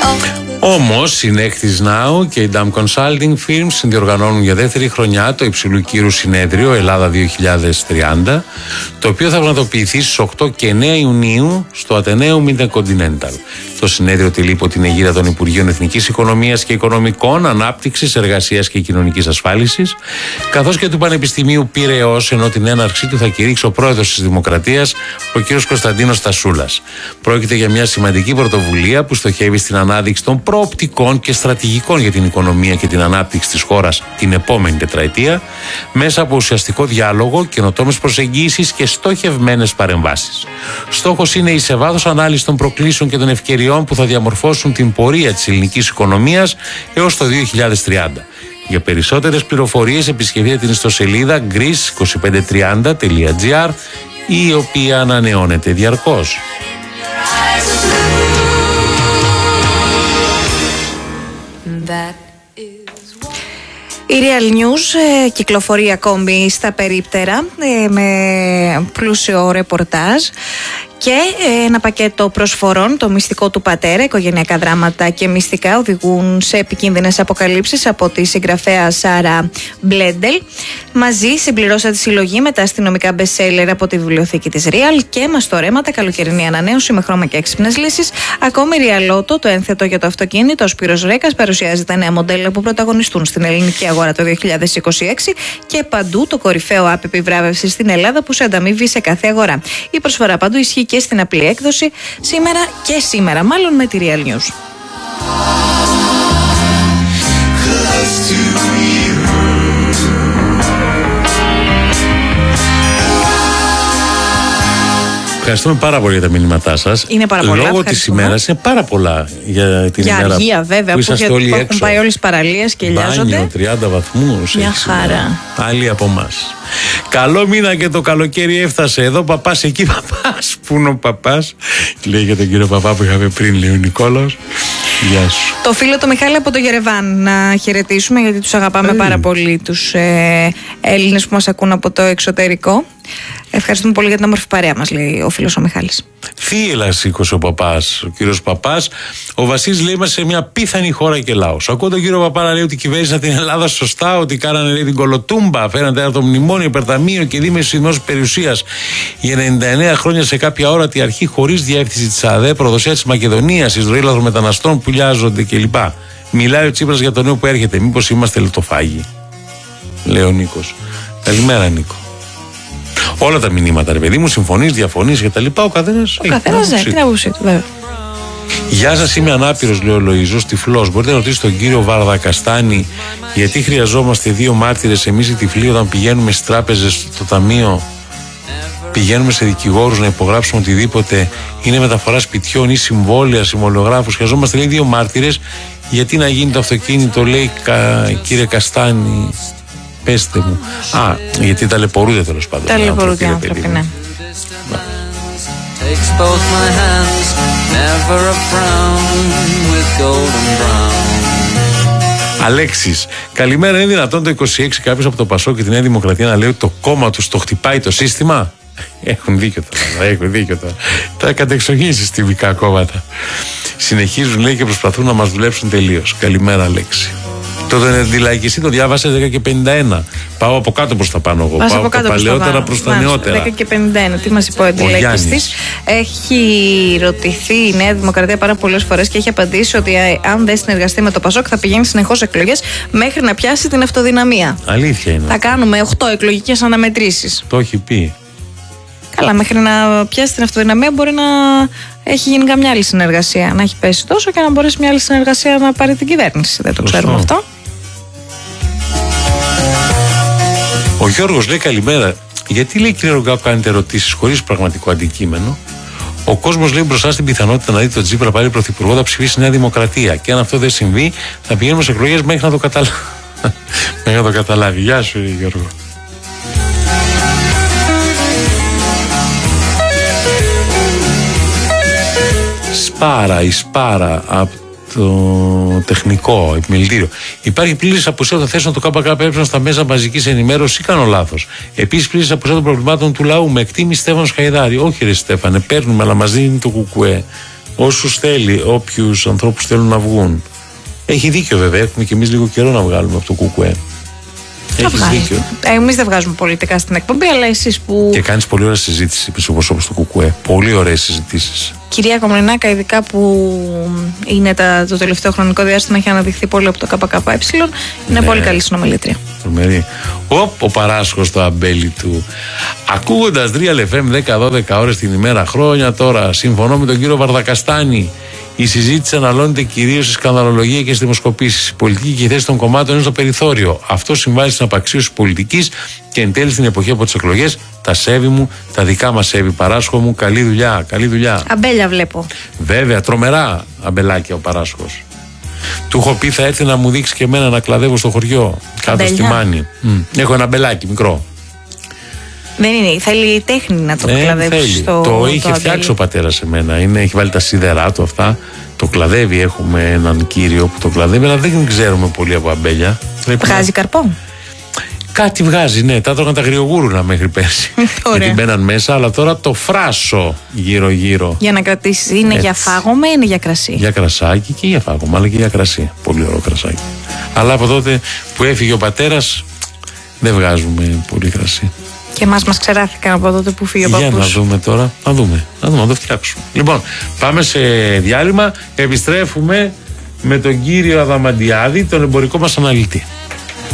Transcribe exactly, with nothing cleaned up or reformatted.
Όμως, η Nextis Now και η Dam Consulting Firms συνδιοργανώνουν για δεύτερη χρονιά το υψηλού κύρου συνέδριο Ελλάδα δύο χιλιάδες τριάντα, το οποίο θα πραγματοποιηθεί στις οκτώ και εννέα Ιουνίου στο Atheneum Intercontinental. Το συνέδριο τυλεί υπό την αιγίδα των Υπουργείων Εθνικής Οικονομίας και Οικονομικών, Ανάπτυξης, Εργασίας και Κοινωνικής Ασφάλισης, καθώς και του Πανεπιστημίου Πειραιώς, ενώ την έναρξή του θα κηρύξει ο πρόεδρος της Δημοκρατίας, ο κ. Κωνσταντίνος Τασούλας. Πρόκειται για μια σημαντική πρωτοβουλία που στοχεύει στην ανάδειξη των προοπτικών και στρατηγικών για την οικονομία και την ανάπτυξη της χώρας την επόμενη τετραετία, μέσα από ουσιαστικό διάλογο, καινοτόμες προσεγγίσεις και στοχευμένες παρεμβάσεις. Στόχος είναι η σε βάθος ανάλυση των προκλήσεων και των ευκαιριών που θα διαμορφώσουν την πορεία της ελληνικής οικονομίας έως το δύο χιλιάδες τριάντα. Για περισσότερες πληροφορίες επισκεφτείτε την ιστοσελίδα greece είκοσι πέντε τριάντα τελεία gr, η οποία ανανεώνεται διαρκώς. Η Real News ε, κυκλοφορεί ακόμη στα περίπτερα ε, με πλούσιο ρεπορτάζ και ε, ένα πακέτο προσφορών, το μυστικό του πατέρα, οικογενειακά δράματα και μυστικά οδηγούν σε επικίνδυνες αποκαλύψεις από τη συγγραφέα Σάρα Μπλέντελ. Μαζί συμπληρώσα τη συλλογή με τα αστυνομικά best-seller από τη βιβλιοθήκη της Real και μαστορέματα, καλοκαιρινή ανανέωση με χρώμα και έξυπνες λύσεις. Ακόμη Real Auto, το ένθετο για το αυτοκίνητο, ο Σπύρος Ρέκας παρουσιάζει τα νέα μοντέλα που πρωταγωνιστούν στην ελληνική αγορά το δύο χιλιάδες είκοσι έξι και παντού το κορυφαίο app επιβράβευσης στην Ελλάδα που σε ανταμείβει σε κάθε αγορά. Η προσφορά παντού ισχύει και στην απλή έκδοση σήμερα και σήμερα, μάλλον με τη Real News. Ευχαριστούμε πάρα πολύ για τα μηνύματά σας. Είναι πάρα πολλά. Λόγω της ημέρας είναι πάρα πολλά για την για ημέρα. Για αργία, βέβαια, που, που, όλοι που έξω. Έχουν πάει όλες τις παραλίες και ελιάζονται. Μπάνιο, τριάντα βαθμούς. Μια χαρά. Άλλοι από εμάς. Καλό μήνα και το καλοκαίρι έφτασε. Εδώ παπάς, εκεί παπάς. Πού είναι ο παπάς? Λέει για τον κύριο παπά που είχαμε πριν, λέει ο Νικόλαος. Γεια σου. Το φίλο το Μιχάλη από το Γερεβάν να χαιρετήσουμε, γιατί τους αγαπάμε Έ. πάρα πολύ, τους ε, Έλληνες που μας ακούν από το εξωτερικό. Ευχαριστούμε πολύ για την όμορφη παρέα μας, λέει ο φίλος ο Μιχάλης. Θύελα σήκωσε ο παπάς, ο κύριος Παπάς. Ο Βασίλης λέει: είμαστε σε μια πίθανη χώρα και λαός. Ακούω τον κύριο Παπά να λέει ότι κυβέρνησαν την Ελλάδα σωστά, ότι κάνανε, λέει, την κολοτούμπα, φέραν τέταρτο μνημόνιο, υπερταμείο και δίμεση δημόσιας περιουσίας για ενενήντα εννέα χρόνια σε κάποια όρατη αρχή, χωρίς διεύθυνση της ΑΔΕ, προδοσία της Μακεδονίας, εισρωή λαθρομεταναστών που πουλιάζονται κλπ. Μιλάει ο Τσίπρας για το νέο που έρχεται. Μήπως είμαστε λεπτοφάγοι? Λέει ο Νίκος. Καλημέρα, Νίκο. Όλα τα μηνύματα, ρε παιδί μου, συμφωνείς, διαφωνείς και τα λοιπά. Ο καθένας. Ο καθένας, ναι, την άποψή του, βέβαια. Γεια σας, είμαι ανάπηρος, λέει ο Λοϊζός τυφλός. Μπορείτε να ρωτήσετε τον κύριο Βαρδακαστάνη γιατί χρειαζόμαστε δύο μάρτυρες εμείς οι τυφλοί όταν πηγαίνουμε στις τράπεζες, στο ταμείο, πηγαίνουμε σε δικηγόρους να υπογράψουμε οτιδήποτε, είναι μεταφορά σπιτιών ή συμβόλαια, συμβολιογράφους. Χρειαζόμαστε, λέει, δύο μάρτυρες. Γιατί να γίνει το αυτοκίνητο, λέει, κα, κύριε Καστάνη? Πέστε μου. Α, γιατί ταλαιπωρούνται, τέλος πάντων. Ταλαιπωρούνται οι άνθρωποι, ναι. Αλέξης, καλημέρα. Είναι δυνατόν το είκοσι έξι κάποιος από το Πασό και τη Νέα Δημοκρατία να λέει ότι το κόμμα τους το χτυπάει το σύστημα? Έχουν δίκιο τώρα. Έχουν δίκιο τώρα. Τα κατεξοχήν συστημικά κόμματα. Συνεχίζουν, λέει, και προσπαθούν να μας δουλέψουν τελείως. Καλημέρα, Αλέξη. Το αντιλαϊκιστή το διάβασε δέκα και πενήντα ένα. Πάω από κάτω προς τα πάνω εγώ. Πάω από τα παλαιότερα προς τα νεότερα. δέκα και πενήντα ένα. Τι μας είπε ο αντιλαϊκιστής? Έχει ρωτηθεί η Νέα Δημοκρατία πάρα πολλές φορές και έχει απαντήσει ότι αν δεν συνεργαστεί με το Πασόκ θα πηγαίνει συνεχώς εκλογές μέχρι να πιάσει την αυτοδυναμία. Αλήθεια είναι. Θα κάνουμε οκτώ εκλογικές αναμετρήσεις. Το έχει πει. Καλά, μέχρι να πιάσει την αυτοδυναμία μπορεί να έχει γίνει καμιά άλλη συνεργασία. Να έχει πέσει τόσο και να μπορέσει μια άλλη συνεργασία να πάρει την κυβέρνηση. Δεν το Σωστό. ξέρουμε αυτό. Ο Γιώργος λέει καλημέρα. Γιατί, λέει, κύριε Ρογκάπ, κάνετε ερωτήσεις χωρίς πραγματικό αντικείμενο? Ο κόσμος, λέει, μπροστά στην πιθανότητα να δει τον Τσίπρα πάλι πρωθυπουργό, θα ψηφίσει Νέα Δημοκρατία. Και αν αυτό δεν συμβεί, θα πηγαίνουμε σε εκλογές μέχρι να το καταλάβει. μέχρι να το καταλάβει. Γεια σου, Γιώργο. Σπάρα, η Σπάρα από το τεχνικό επιμελητήριο. Υπάρχει πλήρης απουσία των θέσεων του ΚΚΕ στα μέσα μαζικής ενημέρωσης ή κάνω λάθος? Επίσης, πλήρης απουσία των προβλημάτων του λαού με εκτίμηση Στέφανος Χαϊδάρη. Όχι, ρε Στέφανε, παίρνουμε, αλλά μας δίνει το κουκουέ. όσους θέλει, όποιους ανθρώπους θέλουν να βγουν. Έχει δίκιο βέβαια, έχουμε και εμείς λίγο καιρό να βγάλουμε από το Κουκουέ. Έχεις δίκιο. Εμείς δεν βγάζουμε πολιτικά στην εκπομπή, αλλά εσείς που. Και κάνεις πολύ ωραία συζήτηση, όπως όπως το Κουκουέ. Πολύ ωραίες συζητήσεις. Κυρία Κομρινάκα, ειδικά που είναι τα, το τελευταίο χρονικό διάστημα, έχει αναδειχθεί πολύ από το ΚΚΕ. Είναι ναι. πολύ καλή συνομιλήτρια. Τρομερή. Οπ, ο Παράσχος στο αμπέλι του. Ακούγοντας Real εφ εμ δέκα δώδεκα ώρες την ημέρα, χρόνια τώρα, συμφωνώ με τον κύριο Βαρδακαστάνη. Η συζήτηση αναλώνεται κυρίως στη σκανδαλολογία και στις δημοσκοπήσεις. Η πολιτική και η θέση των κομμάτων είναι στο περιθώριο. Αυτό συμβάλλει στην απαξίωση της πολιτικής και εν τέλει στην εποχή από τις εκλογές. Τα σέβη μου, τα δικά μας σέβη, Παράσχο μου. Καλή δουλειά, καλή δουλειά. Αμπέλια βλέπω. Βέβαια, τρομερά αμπελάκια ο Παράσχος. Του έχω πει θα έρθει να μου δείξει και εμένα να κλαδεύω στο χωριό. Κάτω στη Μάνη. Mm. Έχω ένα αμπελάκι μικρό. Δεν είναι, θέλει τέχνη να το ε, κλαδεύει στο. Το είχε το φτιάξει ο πατέρας σε μένα. Είναι, έχει βάλει τα σίδερά του αυτά. Το κλαδεύει. Έχουμε έναν κύριο που το κλαδεύει, αλλά δεν ξέρουμε πολύ από αμπέλια. Βγάζει να... καρπό. Κάτι βγάζει, ναι. Τα τρώγαν τα γριογούρουνα μέχρι πέρσι. Γιατί μπαίναν μέσα, αλλά τώρα το φράσο γύρω-γύρω. Για να κρατήσει. Είναι έτσι. Για φάγωμα ή είναι για κρασί? Για κρασάκι και για φάγωμα, αλλά και για κρασί. Πολύ ωραίο κρασάκι. Αλλά από τότε που έφυγε ο πατέρας, δεν βγάζουμε πολύ κρασί. Και εμάς μας ξεράθηκαν από τότε που φύγει ο παππούς. Για να δούμε τώρα, να δούμε, να δούμε, να το φτιάξουμε. Λοιπόν, πάμε σε διάλειμμα, επιστρέφουμε με τον κύριο Αδαμαντιάδη, τον εμπορικό μας αναλυτή.